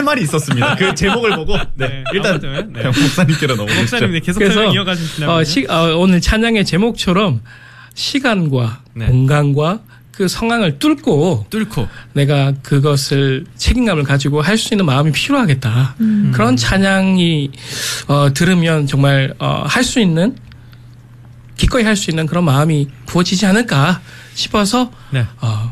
할 말이 있었습니다. 그 제목을 보고 일단 그냥 목사님께로 넘어가시죠. 목사님 계속 설명 이어가시나요? 오늘 찬양의 제목처럼 시간과 공간과 그 상황을 뚫고 내가 그것을 책임감을 가지고 할 수 있는 마음이 필요하겠다. 그런 찬양이 들으면 정말 할 수 있는 기꺼이 할 수 있는 그런 마음이 부어지지 않을까 싶어서